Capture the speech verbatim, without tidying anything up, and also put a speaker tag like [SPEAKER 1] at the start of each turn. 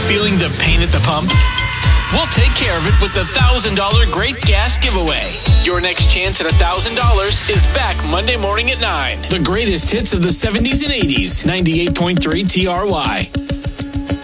[SPEAKER 1] Feeling the pain at the pump? We'll take care of it with the one thousand dollars Great Gas Giveaway. Your next chance at one thousand dollars is back Monday morning at nine. The greatest hits of the seventies and eighties. ninety-eight point three T R Y.